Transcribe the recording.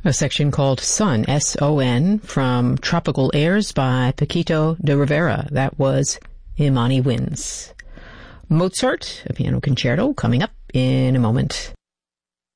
A section called Son, S-O-N, from Tropical Airs by Paquito de Rivera. That was Imani Wins. Mozart, a piano concerto, coming up in a moment.